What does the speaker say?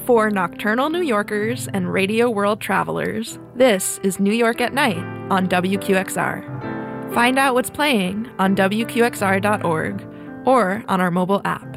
For nocturnal New Yorkers and radio world travelers, this is New York at Night on WQXR. Find out what's playing on WQXR.org or on our mobile app.